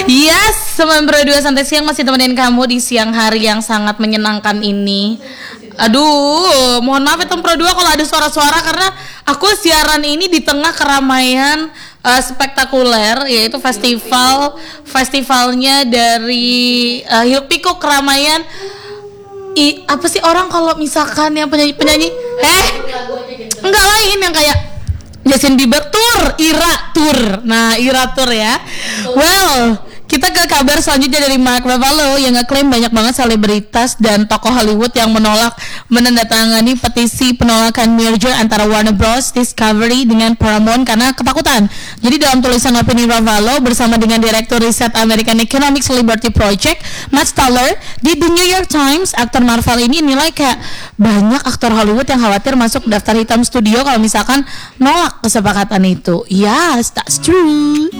Yes, teman berdua santai siang masih temenin kamu di siang hari yang sangat menyenangkan ini. Aduh, mohon maaf ya teman berdua kalau ada suara-suara karena aku siaran ini di tengah keramaian spektakuler, yaitu festivalnya dari Hiruk Pikuk keramaian. Apa sih orang kalau misalkan yang penyanyi enggak lain yang kayak Justin Bieber Ira Tour ya. Well, kita ke kabar selanjutnya dari Mark Ruffalo yang ngeklaim banyak banget selebritas dan tokoh Hollywood yang menandatangani petisi penolakan merger antara Warner Bros. Discovery dengan Paramount karena ketakutan. Jadi dalam tulisan opini Ruffalo bersama dengan Direktur Riset American Economic Liberty Project Matt Stoller di The New York Times, aktor Marvel ini nilai kayak banyak aktor Hollywood yang khawatir masuk daftar hitam studio kalau misalkan nolak kesepakatan itu. Yes, that's true.